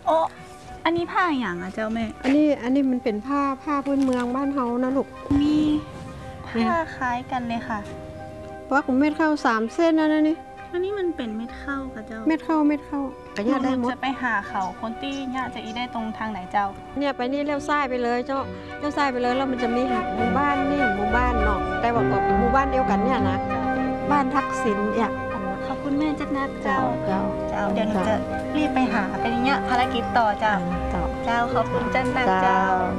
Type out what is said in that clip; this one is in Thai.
โอ้อันนี้ผ้าอย่างอะเจ้าแม่อันนี้มันเป็นผ้าพื้นเมืองบ้านเฮานะลูกมีผ้าคล้ายกันเลยค่ะว่าของเม็ดเข้า3 เส้นนะนี่อันนี้มันเป็นเม็ดข้าวค่ะเจ้าเม็ดเข้าก็ยากได้หมดจะไปหาเขาคนที่เนี่ยจะอีได้ตรงทางไหนเจ้าเนี่ยไปนี่เลี้ยวซ้ายไปเลยเจ้าเลี้ยวซ้ายไปเลยแล้วมันจะมีหมู่บ้านนี่หมู่บ้านเนาะแต่ว่าก็หมู่บ้านเดียวกันเนี่ยนะบ้านทักษิณเนี่ยขอบคุณแม่จักนัดเจ้าเจ้าเเดี๋ยวหนูจะรีบไปหาเป็นอย่างเงี้ยภารกิจต่อเจ้าเจ้าเจ้าขอบคุณจันนัดเจ้าเจ้า